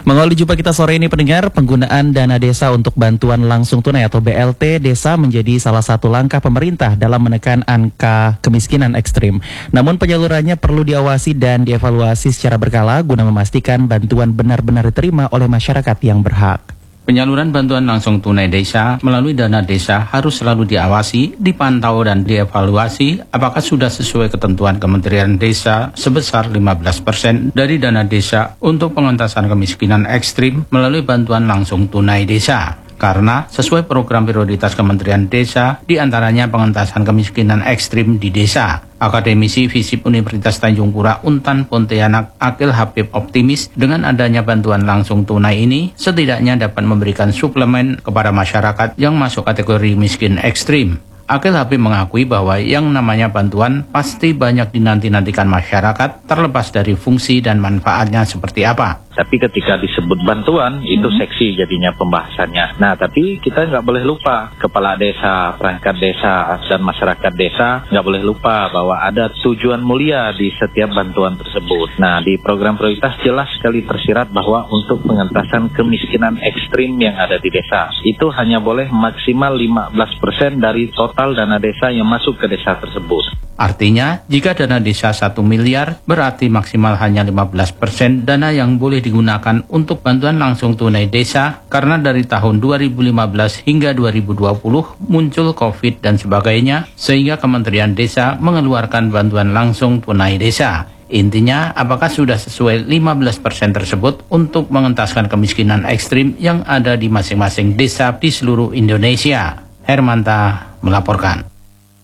Mengawali jumpa kita sore ini pendengar, penggunaan dana desa untuk bantuan langsung tunai atau BLT desa menjadi salah satu langkah pemerintah dalam menekan angka kemiskinan ekstrim. Namun penyalurannya perlu diawasi dan dievaluasi secara berkala guna memastikan bantuan benar-benar diterima oleh masyarakat yang berhak. Penyaluran bantuan langsung tunai desa melalui dana desa harus selalu diawasi, dipantau dan dievaluasi apakah sudah sesuai ketentuan Kementerian Desa sebesar 15% dari dana desa untuk pengentasan kemiskinan ekstrim melalui bantuan langsung tunai desa. Karena sesuai program prioritas Kementerian Desa, diantaranya pengentasan kemiskinan ekstrim di desa. Akademisi FISIP Universitas Tanjung Pura Untan Pontianak Akil Habib optimis dengan adanya bantuan langsung tunai ini setidaknya dapat memberikan suplemen kepada masyarakat yang masuk kategori miskin ekstrim. Akil Habib mengakui bahwa yang namanya bantuan pasti banyak dinanti-nantikan masyarakat terlepas dari fungsi dan manfaatnya seperti apa. Tapi ketika disebut bantuan, itu seksi jadinya pembahasannya. Nah, tapi kita nggak boleh lupa, kepala desa, perangkat desa, dan masyarakat desa nggak boleh lupa bahwa ada tujuan mulia di setiap bantuan tersebut. Nah, di program prioritas jelas sekali tersirat bahwa untuk pengentasan kemiskinan ekstrim yang ada di desa, itu hanya boleh maksimal 15% dari total dana desa yang masuk ke desa tersebut. Artinya, jika dana desa 1 miliar, berarti maksimal hanya 15% dana yang boleh digunakan untuk bantuan langsung tunai desa karena dari tahun 2015 hingga 2020 muncul COVID dan sebagainya, sehingga Kementerian Desa mengeluarkan bantuan langsung tunai desa. Intinya, apakah sudah sesuai 15% tersebut untuk mengentaskan kemiskinan ekstrim yang ada di masing-masing desa di seluruh Indonesia? Hermanta melaporkan.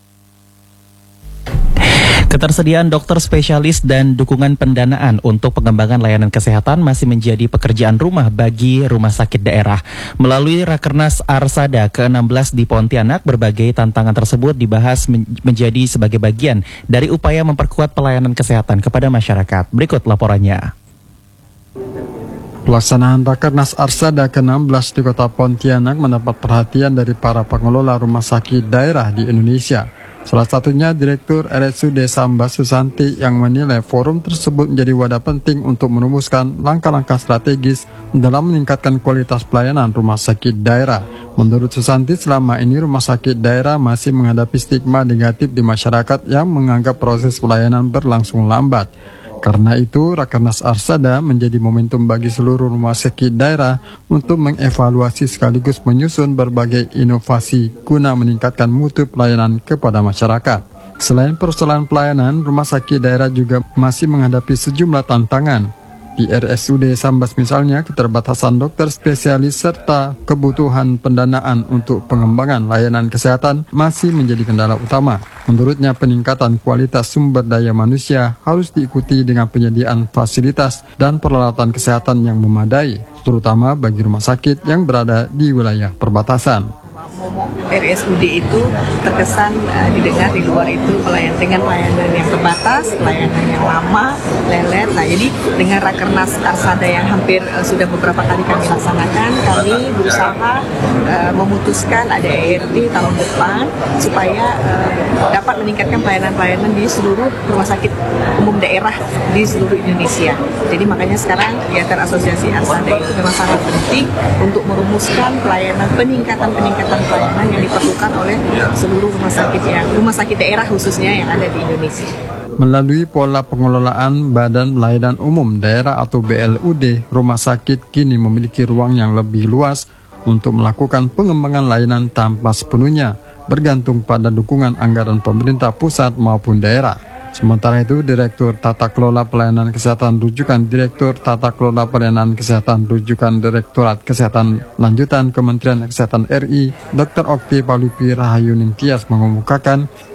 Ketersediaan dokter spesialis dan dukungan pendanaan untuk pengembangan layanan kesehatan masih menjadi pekerjaan rumah bagi rumah sakit daerah. Melalui Rakernas Arsada ke-16 di Pontianak, berbagai tantangan tersebut dibahas menjadi sebagai bagian dari upaya memperkuat pelayanan kesehatan kepada masyarakat. Berikut laporannya. Pelaksanaan Rakernas Arsada ke-16 di Kota Pontianak mendapat perhatian dari para pengelola rumah sakit daerah di Indonesia. Salah satunya Direktur RSUD Samba Susanti yang menilai forum tersebut menjadi wadah penting untuk merumuskan langkah-langkah strategis dalam meningkatkan kualitas pelayanan rumah sakit daerah. Menurut Susanti, selama ini rumah sakit daerah masih menghadapi stigma negatif di masyarakat yang menganggap proses pelayanan berlangsung lambat. Karena itu, Rakernas Arsada menjadi momentum bagi seluruh rumah sakit daerah untuk mengevaluasi sekaligus menyusun berbagai inovasi guna meningkatkan mutu pelayanan kepada masyarakat. Selain persoalan pelayanan, rumah sakit daerah juga masih menghadapi sejumlah tantangan. Di RSUD Sambas misalnya, keterbatasan dokter spesialis serta kebutuhan pendanaan untuk pengembangan layanan kesehatan masih menjadi kendala utama. Menurutnya, peningkatan kualitas sumber daya manusia harus diikuti dengan penyediaan fasilitas dan peralatan kesehatan yang memadai, terutama bagi rumah sakit yang berada di wilayah perbatasan. RSUD itu terkesan didengar di luar itu dengan pelayanan yang terbatas, pelayanan yang lama, lelet. Nah, jadi dengan Rakernas Arsada yang hampir sudah beberapa kali kami laksanakan, kami berusaha memutuskan ada ART tahun depan supaya dapat meningkatkan pelayanan-pelayanan di seluruh rumah sakit umum daerah di seluruh Indonesia. Jadi makanya sekarang kegiatan Asosiasi Arsada itu memang sangat penting untuk merumuskan peningkatan pelayanan yang diperlukan oleh seluruh rumah sakit daerah khususnya yang ada di Indonesia. Melalui pola pengelolaan Badan Pelayanan Umum Daerah atau BLUD, rumah sakit kini memiliki ruang yang lebih luas untuk melakukan pengembangan layanan tanpa sepenuhnya bergantung pada dukungan anggaran pemerintah pusat maupun daerah. Sementara itu, Direktur Tata Kelola Pelayanan Kesehatan Rujukan Direktorat Kesehatan Lanjutan Kementerian Kesehatan RI, Dr. Okti Palupi Rahayu Ningtyas mengemukakan